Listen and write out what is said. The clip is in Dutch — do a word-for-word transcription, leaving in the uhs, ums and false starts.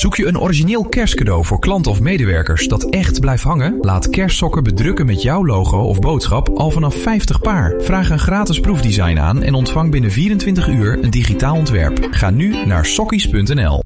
Zoek je een origineel kerstcadeau voor klanten of medewerkers dat echt blijft hangen? Laat kerstsokken bedrukken met jouw logo of boodschap al vanaf vijftig paar. Vraag een gratis proefdesign aan en ontvang binnen vierentwintig uur een digitaal ontwerp. Ga nu naar sokkies punt n l.